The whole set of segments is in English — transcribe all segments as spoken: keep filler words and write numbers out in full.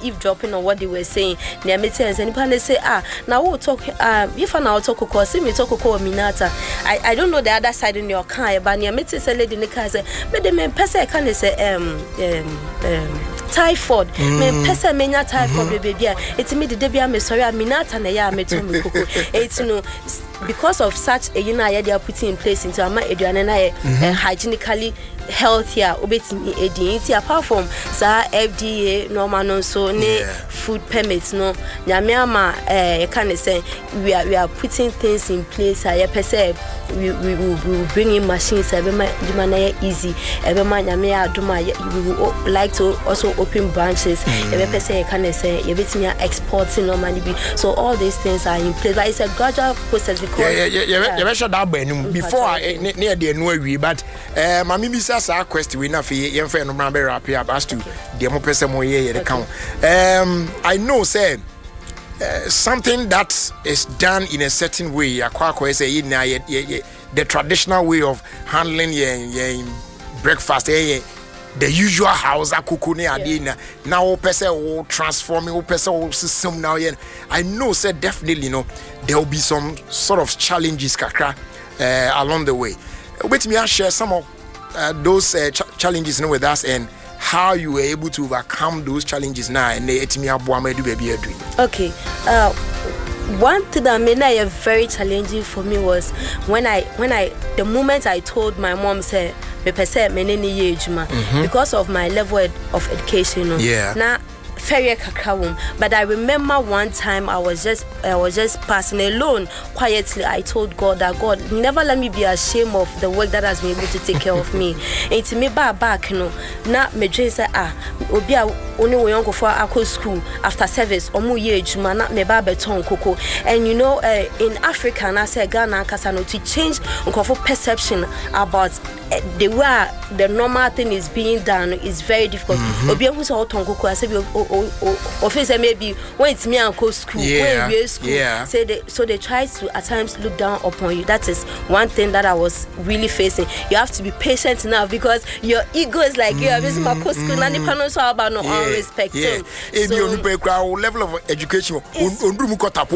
eavesdropping on what they were saying. Near me and anybody they say, ah, now we'll talk. Um, if I now talk or see me talk or minata. I I don't know the other side in your car, but near me say lady in the car say, but the man person can say um um um. typhoid me pesa menya typhoid baby it's me the debia me sorry minata na ya me to me koko it's no because of such a you know they are putting in place into ama eduane na hygienically healthier obetimi edin apart from sa F D A normal no so ne food permits no nyame ama eh can say we are we are putting things in place I pesa we we will bring in machines ebe ma easy ebe ma nyame adoma we would like to also open branches ebe pesa can say you betimi exporting normally be so all these things are in place but it's a gradual process because yeah yeah yeah yeah sure that before near the no we but eh mama bi say sa question we na fe yen fe no ma be wrap up as to the mo pesa mo ye the count um I know say uh, something that is done in a certain way akwa akwa say na the traditional way of handling your breakfast eh the usual house akuku ne ade na now person will transform you person will system now yeah I know say definitely you know there will be some sort of challenges kakra uh, along the way wait me share some of uh, those uh, ch- challenges you know, with us and how you were able to overcome those challenges now and etimi aboama do baby adu okay uh one thing that made it very challenging for me was when I when I the moment I told my mom say me pese me neni ye ejuma because of my level of education you know yeah na very kakrawum but I remember one time I was just I was just passing alone quietly I told God that God never let me be ashamed of the work that has been able to take care of me and to me back back you know na me dream say ah obi a only we young for akọ school after service omo ye ejuma na me ba beton koko and you know uh, in Africa na say Ghana kasa no to change nkofo perception about uh, the way the normal thing is being done is very difficult obi who say oton koko I say office maybe when it's me and go school yeah, when we school yeah. say they, so they try to at times look down upon you. That is one thing that I was really facing. You have to be patient now because your ego is like mm, you are busy my school mm, and the so about no yeah, respect yeah. So level of education exactly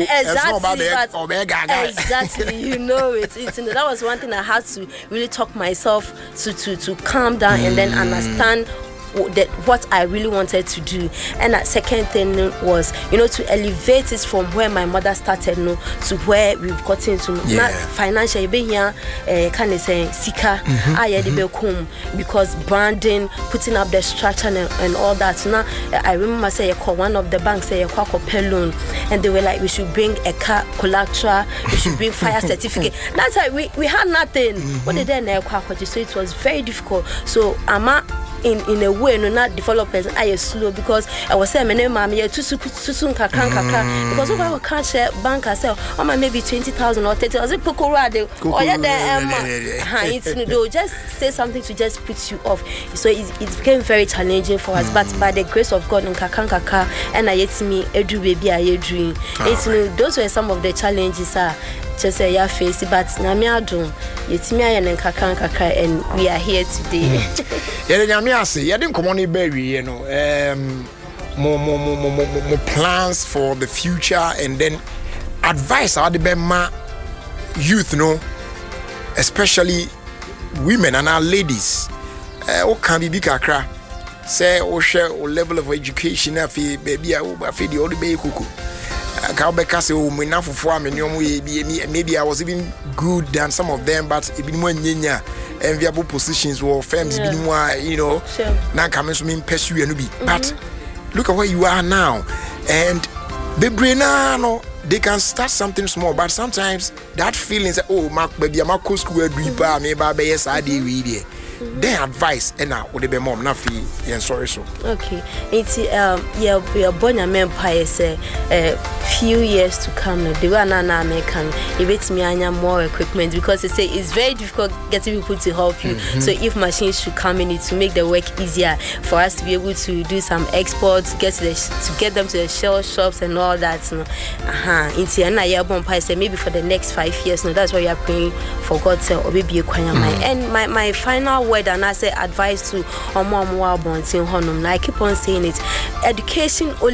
exactly you know it it's, you know, that was one thing I had to really talk myself to to to calm down mm. and then understand that what I really wanted to do. And that second thing was, you know, to elevate it from where my mother started, you know, to where we've gotten to yeah. not financially be here uh, can I say sika I had to come because branding, putting up the structure and, and all that. Now I remember say you call one of the banks say you call a loan and they were like we should bring a car collateral, we should bring fire certificate. That's why we, we had nothing. Mm-hmm. What did they so it was very difficult. So ama in in a way no not developers I slow because I was saying my name mama yeah too too soon kakran kakran because if I can't share bank herself or maybe twenty thousand or thirty was it pokora de or yeah there it's no just say something to just put you off so it, it became very challenging for us but by the grace of God in kakran kakra and I yet me edu baby I dream it's no those were some of the challenges are just say ya face but na me adun yetimi aye nen kakran kakra and we are here today yeah nyame ase ye den komo ne ba wiye no um mo mo mo mo mo plans for the future and then advice how the be ma youth no especially women and our ladies eh o kan bibi kakra say o share o level of education afi baby a o afi the old be kuku maybe I was even good than some of them, but even more enviable positions or firms, yeah. you know, now coming to me pursue and be. But look at where you are now, and the brain, no, they can start something small, but sometimes that feeling is oh, Mark, baby, I'm a cool school dreamer, maybe yes, I did read it. Their advice and now would be mom not fee and sorry so okay it's um yeah we are born a empire say a few years to come the one na American it makes me anya more equipment because they say it's very difficult getting people to help you mm-hmm. so if machines should come in it to make the work easier for us to be able to do some exports get to the to get them to the shell shops and all that you know uh-huh it's na yeah born empire say maybe for the next five years no that's why we are praying for God to obi a kwanya my and my my final word and I say advice to omo omo abontin honum I keep on saying it education